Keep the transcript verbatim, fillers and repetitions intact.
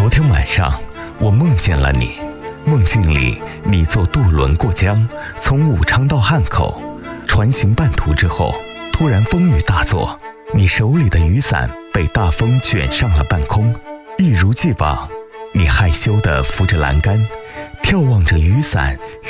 昨天晚上，我梦见了你。梦境里，你坐渡轮过江，从武昌到汉口。船行半途之后，突然风雨大作，你手里的雨伞被大风卷上了半空。一如既往，你害羞地扶着栏杆，眺望着雨伞